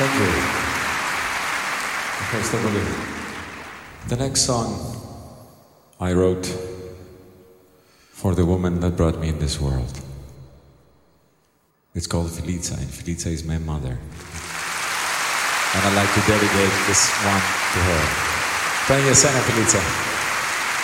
Thank you. Ευχαριστώ πολύ. The next song I wrote for the woman that brought me in this world. It's called Felica, and Felica is my mother. And I'd like to dedicate this one to her. Thank you, Sana Felica.